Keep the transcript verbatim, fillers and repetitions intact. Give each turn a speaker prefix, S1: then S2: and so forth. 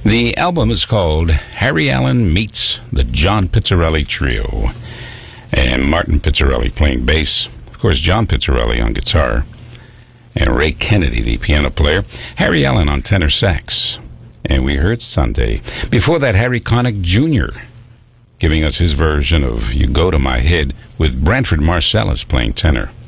S1: The album is called Harry Allen Meets the John Pizzarelli Trio. And Martin Pizzarelli playing bass. Of course, John Pizzarelli on guitar. And Ray Kennedy, the piano player. Harry Allen on tenor sax. And we heard Sunday. Before that, Harry Connick Junior giving us his version of You Go to My Head with Branford Marsalis playing tenor.